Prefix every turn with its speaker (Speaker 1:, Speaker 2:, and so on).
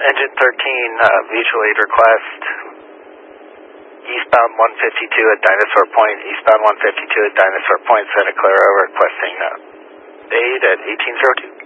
Speaker 1: Engine 13, mutual aid request, eastbound 152 at Dinosaur Point, eastbound 152 at Dinosaur Point, Santa Clara, requesting aid at 1802.